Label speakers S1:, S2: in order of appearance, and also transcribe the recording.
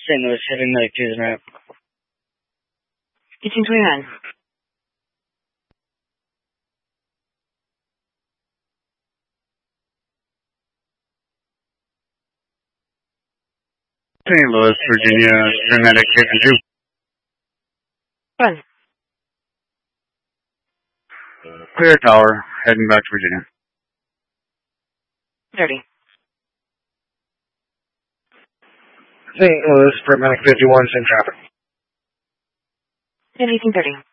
S1: St. Louis, heading medic 2 is ramp.
S2: 1829.
S3: St. Louis, Virginia, paramedic 52.
S2: Run.
S3: Clear tower, heading back to Virginia.
S2: 30.
S4: St. Louis, paramedic 51, same traffic.
S2: And 1830.